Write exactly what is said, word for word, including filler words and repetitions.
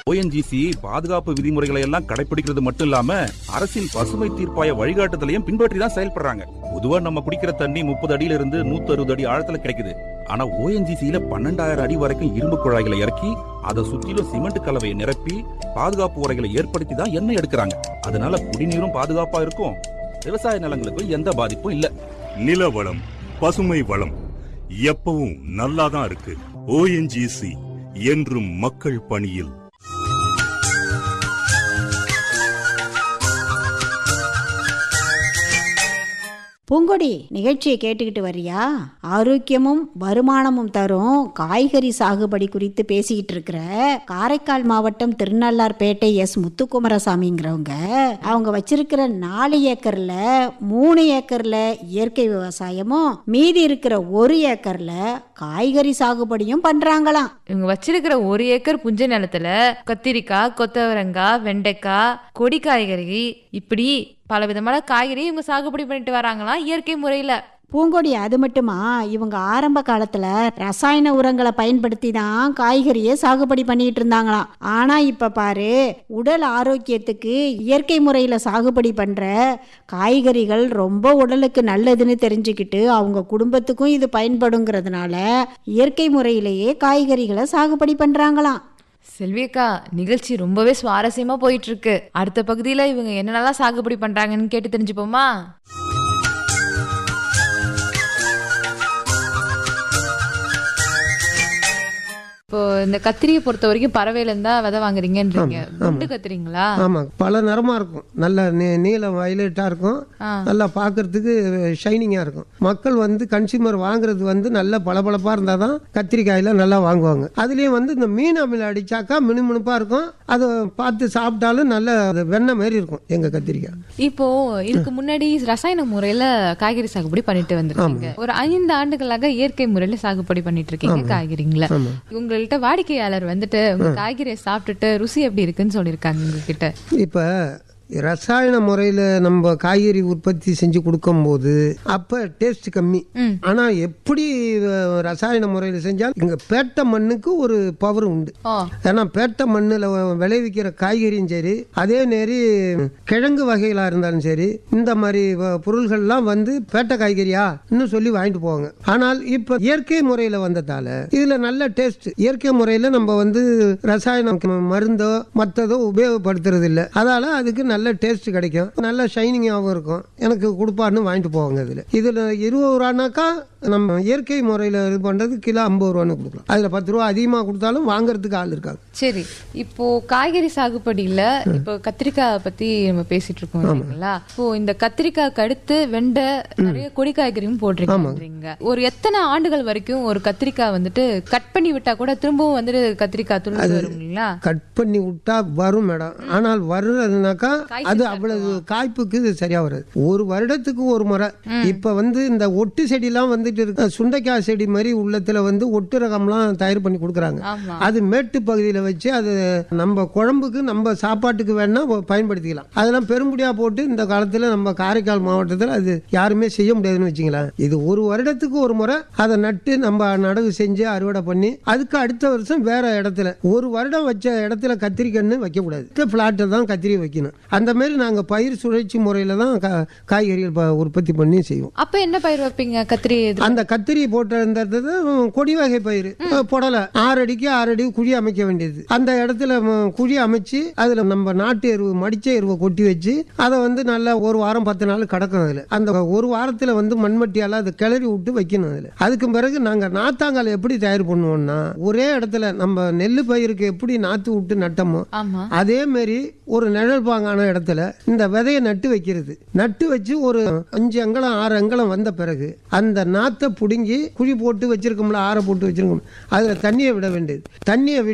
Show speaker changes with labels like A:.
A: ONGC பாதுகாப்பு விதிமுறைகளை எல்லாம் கடைபிடிக்கிறது மட்டும் இல்லாம அரசின் பசுமை தீர்ப்பாய வழிகாட்டுதலையும் பின்பற்றி தான் செயல்படுறாங்க. பொதுவா நம்ம குடிக்கிற தண்ணி முப்பது அடியில இருந்து நூத்தி அறுபது அடி ஆழத்துல கிடைக்குது. ஆனா ஓஎன்ஜிசியில பன்னெண்டாயிரம் அடி வரைக்கும் இரும்பு குழாய்களை இறக்கி அதை சுத்திலும் சிமெண்ட் கலவையை நிரப்பி பாதுகாப்பு உரைகளை ஏற்படுத்தி தான் எண்ணெய் எடுக்கிறாங்க. அதனால குடிநீரும் பாதுகாப்பா இருக்கும், விவசாய நிலங்களுக்கும் எந்த பாதிப்பும் இல்ல.
B: நில வளம், பசுமை வளம் எப்பவும் நல்லாதான் இருக்கு. ஓஎன்ஜிசி என்றும் மக்கள் பணியில்.
C: பூங்கொடி, நிகழ்ச்சியை கேட்டுக்கிட்டு வர்றியா? ஆரோக்கியமும் வருமானமும் தரும் காய்கறி சாகுபடி குறித்து பேசிக்கிட்டு இருக்கிற காரைக்கால் மாவட்டம் திருநள்ளார்பேட்டை எஸ் முத்துக்குமரசாமிங்கிறவங்க அவங்க வச்சிருக்கிற நாலு ஏக்கர்ல மூணு ஏக்கர்ல இயற்கை விவசாயமும் மீதி இருக்கிற ஒரு ஏக்கர்ல காய்கறி சாகுபடியும் பண்றாங்களாம்.
D: இவங்க வச்சிருக்கிற ஒரு ஏக்கர் புஞ்ச நிலத்துல கத்திரிக்காய், கொத்தவரங்காய், வெண்டைக்காய், கொடி காய்கறி, இப்படி பல விதமான காய்கறி இவங்க சாகுபடி பண்ணிட்டு வராங்களாம் இயற்கை முறையில.
C: பூங்கொடி, அது மட்டுமா, இவங்க ஆரம்ப காலத்துல ரசாயன உரங்களை பயன்படுத்தி தான் காய்கறியை சாகுபடி பண்ணிட்டு இருந்தாங்களாம். ஆனா இப்ப பாரு, உடல் ஆரோக்கியத்துக்கு இயற்கை முறையில சாகுபடி பண்ற காய்கறிகள் ரொம்ப உடலுக்கு நல்லதுன்னு தெரிஞ்சுக்கிட்டு அவங்க குடும்பத்துக்கும் இது பயன்படுங்கிறதுனால இயற்கை முறையிலேயே காய்கறிகளை சாகுபடி பண்றாங்களாம்.
D: செல்வியக்கா, நிகழ்ச்சி ரொம்பவே சுவாரஸ்யமா போயிட்டு இருக்கு. அடுத்த பகுதியில இவங்க என்னென்னலாம் சாகுபடி பண்றாங்கன்னு கேட்டு தெரிஞ்சுப்போமா? இப்போ இந்த கத்திரியை பொறுத்த வரைக்கும் பறவையில இருந்தா விதை வாங்குறீங்கன்றீங்க. குண்டு கத்திரிங்களா?
E: ஆமா, பல நிறமா இருக்கும். நல்ல நீலம் வயலட்டா இருக்கும், நல்லா பாக்குறதுக்கு ஷைனிங்கா இருக்கும். மக்கள் வந்து கன்சியூமர் வாங்குறது வந்து நல்ல பளபளப்பா இருந்தாதான் கத்திரிக்காயில நல்லா வாங்குவாங்க. அதுலயும் வந்து இந்த மீன் அமில அடிச்சாக்கா மினுமினுப்பா இருக்கும். அதை பார்த்து சாப்பிட்டாலும் நல்ல வெண்ணெய் மாதிரி இருக்கும் எங்க கத்திரிக்காய்.
D: இப்போ இதுக்கு முன்னாடி ரசாயன முறையில காய்கறி சாகுபடி பண்ணிட்டு வந்திருக்கீங்க. ஒரு ஐந்து ஆண்டுகளாக இயற்கை முறையில சாகுபடி பண்ணிட்டு இருக்கீங்க காய்கறிங்களா. உங்கள்கிட்ட வாடிக்கையாளர் வந்துட்டு உங்க காய்கறியை சாப்பிட்டுட்டு ருசி எப்படி இருக்குன்னு சொல்லிருக்காங்க உங்ககிட்ட?
E: இப்ப ரசாயன முறையில நம்ம காய்கறி உற்பத்தி செஞ்சு கொடுக்கும் போது அப்ப டேஸ்ட் கம்மி. ஆனா எப்படி ரசாயன முறையில செஞ்சால் இங்க பேட்டை மண்ணுக்கு ஒரு பவர் உண்டு. ஏன்னா பேட்டை மண்ணுல விளைவிக்கிற காய்கறியும் சரி, அதே நேரி கிழங்கு வகைகளா இருந்தாலும் சரி, இந்த மாதிரி பொருள்கள்லாம் வந்து பேட்டை காய்கறியா இன்னும் சொல்லி வாங்கிட்டு போவாங்க. ஆனால் இப்ப இயற்கை முறையில வந்ததால இதுல நல்ல டேஸ்ட். இயற்கை முறையில நம்ம வந்து ரசாயன மருந்தோ மற்றதோ உபயோகப்படுத்துறது இல்லை. அதால அதுக்கு நல்ல டேஸ்ட் கிடைக்கும், நல்ல ஷைனிங்காகவும் இருக்கும். எனக்கு கொடுப்பான்னு வாங்கிட்டு போவாங்க. இதுல இதுல இருபது ரூபானாக்கா நம்ம இயற்கை முறையில இது பண்றது கிலோ ஐம்பது ரூபான்னு கொடுக்கலாம். அதுல பத்து ரூபா அதிகமா கொடுத்தாலும் வாங்குறதுக்கு ஆள் இருக்காங்க.
D: சரி, இப்போ காய்கறி சாகுபடியில இப்போ கத்திரிக்காய் பத்தி நம்ம பேசிட்டு இருக்கோம் இல்லைங்களா? இப்போ இந்த கத்திரிக்காய்க்கு அடுத்து வெண்டை, நிறைய கொடி காய்கறியும் போடுறீங்க. ஒரு எத்தனை ஆண்டுகள் வரைக்கும் ஒரு கத்திரிக்காய் வந்துட்டு கட் பண்ணி விட்டா கூட திரும்பவும் வந்துட்டு கத்திரிக்காய் துளிர் வருங்களா?
E: கட் பண்ணி விட்டா வரும் மேடம். ஆனால் வருதுனாக்கா அது அவ்வளவு காய்ப்புக்கு சரியா வராது. ஒரு வருடத்துக்கு ஒரு முறை. இப்ப வந்து இந்த ஒட்டு செடியெல்லாம் வந்துட்டு இருக்கு, சுண்டைக்காய் செடி மாதிரி உள்ளத்துல வந்து ஒட்டு ரகம்லாம் தயார் பண்ணி கொடுக்குறாங்க. அது மேட்டு பகுதியில வச்சு அது நம்ம குழம்புக்கு நம்ம சாப்பாட்டுக்கு வேணா பயன்படுத்திக்கலாம். அதெல்லாம் பெரும்படியா போட்டு இந்த காலத்துல நம்ம காரைக்கால் மாவட்டத்தில் அது யாருமே செய்ய முடியாதுன்னு வச்சுக்கலாம். இது ஒரு வருடத்துக்கு ஒரு முறை அதை நட்டு நம்ம நடவு செஞ்சு அறுவடை பண்ணி அதுக்கு அடுத்த வருஷம் வேற இடத்துல, ஒரு வருடம் வச்ச இடத்துல கத்திரிக்கன்னு வைக்க கூடாது, பிளாட்டை தான் கத்திரி வைக்கணும். அந்த மாதிரி நாங்க பயிர் சுழற்சி முறையில தான் காய்கறிகள் உற்பத்தி பண்ணி செய்வோம்.
D: அப்ப என்ன பயிர் வைப்பீங்க? கத்திரி.
E: அந்த கத்திரி போட்டு கொடி வகை பயிர் போடல. ஆறு அடிக்கு ஆறு அடி குழி அமைக்க வேண்டியது. அந்த இடத்துல குழி அமைச்சு அதுல நம்ம நாட்டு எருவு, மடிச்ச எருவை கொட்டி வச்சு அதை வந்து நல்லா ஒரு வாரம் பத்து நாள் கிடக்கும். அதுல அந்த ஒரு வாரத்துல வந்து மண்மட்டியால அதை கிளறி விட்டு வைக்கணும். அதுல அதுக்கு பிறகு நாங்க நாத்தாங்கால் எப்படி தயார் பண்ணுவோம்னா, ஒரே இடத்துல நம்ம நெல்லு பயிருக்கு எப்படி நாத்து விட்டு நட்டமோ அதே மாதிரி ஒரு நிழல் பாங்கான இடத்துல இந்த விதையை நட்டு வைக்கிறது. நட்டு வச்சு ஒரு அஞ்சு அங்கலம் ஆறு அங்கலம் வந்த பிறகு அந்த நாத்தை புடுங்கி குழி போட்டு வச்சிருக்கோம்ல, ஆற போட்டு வச்சிருக்கோம், அதுல தண்ணியை விட வேண்டியது. தண்ணியை